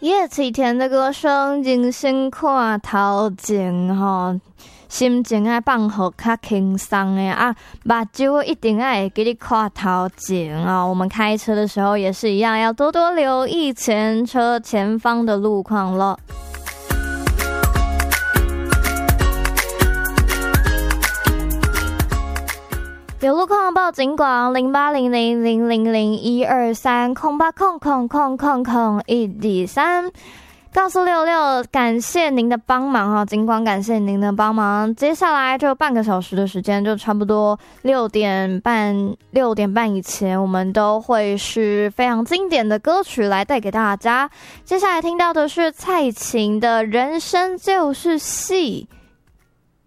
叶启田的歌声，人生看头前吼，心情爱放好较轻松的啊，目睭一定爱给你看头前啊。我们开车的时候也是一样，要多多留意前车前方的路况了。有路况报警广08000001230800000123，告诉66，感谢您的帮忙哈，警广感谢您的帮忙。接下来就半个小时的时间，就差不多6点半以前，我们都会是非常经典的歌曲来带给大家。接下来听到的是蔡琴的《人生就是戏》。